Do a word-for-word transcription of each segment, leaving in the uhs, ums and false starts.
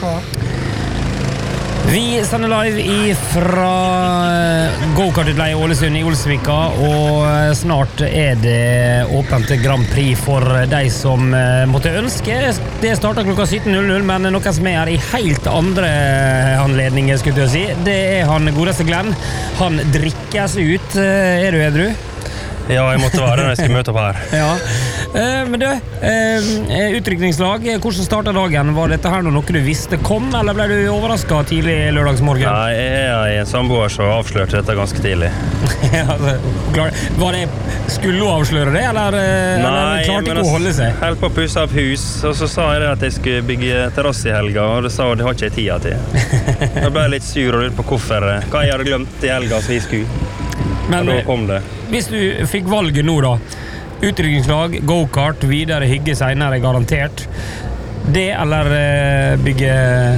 dere? Vi sender live fra go-kart-utleie i Ålesund i Olsvika, og snart er det åpent Grand Prix for de som måtte ønske. Det starter klokka sytten null null, men noen som er her i helt andre anledninger, skulle jeg si. Det er han godeste Glenn. Han drikkes ut. Er du edru? Ja, jeg måtte være når jeg skulle møte opp her. Ja. Eh, men du, eh, utrykningslag, hvordan startet dagen? Var dette her noe du visste kom, eller ble du overrasket tidlig lørdagsmorgen? Nei, jeg er en samboer som avslørte dette ganske tidlig. Ja, altså, klar. Var det, skulle hun avsløre det, eller, Nei, eller klarte ikke men å holde seg? Helt på å pusse opp hus, og så sa jeg at jeg skulle bygge terrasse i helga, og det sa hun, det har ikke jeg tida til. Jeg ble litt sur og lurte på hvorfor, hva jeg hadde glemt i helga som vi skulle. Men da kom det. Hvis du fikk valget nå da, utrykningslag, go-kart, videre hygge senere, garantert. Det eller uh, bygge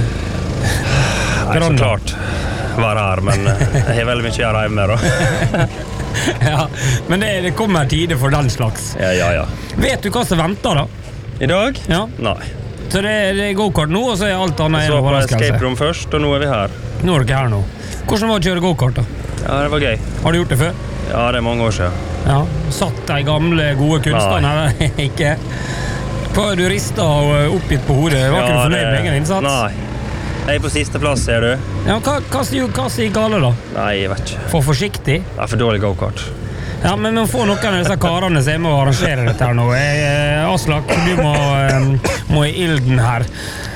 Nei, så klart være her, men jeg har veldig mye å gjøre hjemme da. Ja, men det, det kommer tider for den slags. Ja, ja, ja. Vet du hva som venter da? I dag? Ja. Nei. Så det, det er go-kart nå, og så er alt annet Så en på overraskelse. escape room først, og nå er vi her. Nå er dere her nå. Hvordan var det å kjøre go-kart da? Ja, det var gøy. Har du gjort det før? Ja, det er mange år siden. Ja, satt de gamle gode kunstnerne her, ikke? Hva er du ristet og oppgitt på hodet? Var ikke Ja, du fornøyd det- med egen innsats? Nei. Jeg er på siste plass, ser du. Ja, hva, hva, sier- hva sier gale da? Nei, jeg vet ikke. For forsiktig? Det er for dårlig go-kart. Ja, men vi må få noen av disse karene som er med å arrangere dette her nå. Jeg, eh, Aslak, du må, eh, må i ilden her.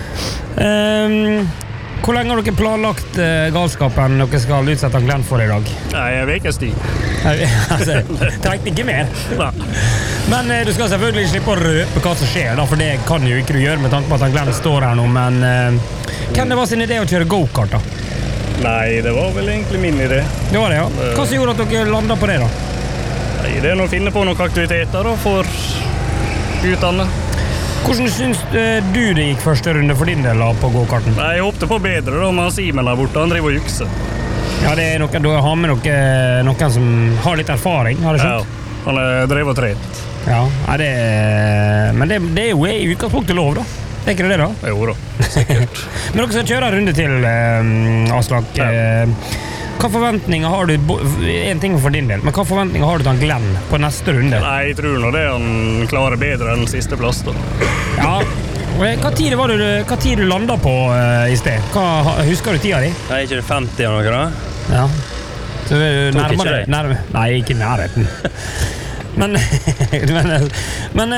Um, hvor lenge har dere planlagt uh, galskapen dere skal utsette Glenn for i dag? Nei, jeg vet ikke stig. Altså, trengte ikke mer. Men uh, du skal selvfølgelig slippe å røpe hva som skjer, da, for det kan jo ikke du gjøre med tanke på at Glenn står her nå, men uh, hvem det var sin idé å kjøre go-kart da? Nei, det var vel egentlig min idé. Det var det, ja. Hva som gjorde at dere landet på det da? Nei, det er å finne på noen aktiviteter da, for utdanne. Hvordan synes uh, du det gikk første runde for din del da, på go-karten? Nei, jeg håpte på bedre da, men Simen der borte, han driver og jukser. Ja, det er noen, du har med noen, noen som har litt erfaring, har du Ja, skjønt? han er drevet og trent. Ja, ja det er, men det, det er jo i utgangspunktet lov da. Det er ikke det da? Jo da, sikkert. Men dere skal kjøre en runde til, uh, Aslak. Ja. Uh, hva forventninger har du, en ting for din del, men hva forventninger har du til han Glenn på neste runde? Nei, jeg tror nå det han klarer bedre enn siste plass da. Ja, hva tid var det, hva tid du landet på uh, i sted? Hva, husker du tida di? Nei, ikke det femti eller noe da? Ja. Så Tok nærmere, ikke det? nærmere, nei, ikke i nærheten. Men, men, men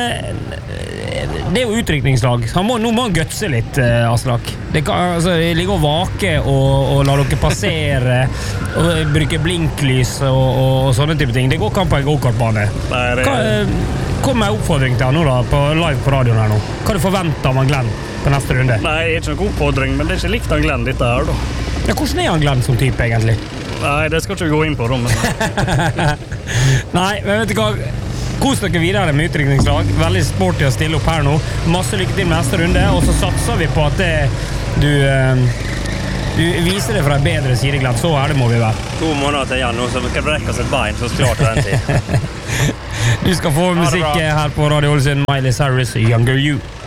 det er jo utrykningslag. Han må, nå må han gutse litt, eh, Aslak. Det kan altså, ligge og vake og, og la dere passere og bruke blinklys og, og, og sånne type ting. Det går ikke an på en go-kartbane. Nei, det Hva, eh, kom med en oppfordring til han nå da, på, live på radioen her nå. Hva du forventer av han Glenn på neste runde? Nei, jeg er ikke noen oppfordring, men det er ikke likt han Glenn dette her da. Ja, hvordan er han Glenn som type egentlig? Nei, det skal ikke vi gå inn på da, men... Nei, men vet du hva? Kos dere videre med utrykningslag. Veldig sporty å stille opp her nå. Masse lykke til med neste runde, og så satser vi på at det, du, du viser det fra en bedre side, Glenn. Så er det må vi være. To måneder til igjen nå, så vi kan brekke oss et bein, så klart til den tid. Du skal få musikk her på Radio Ålesund. Miley Cyrus, Younger You.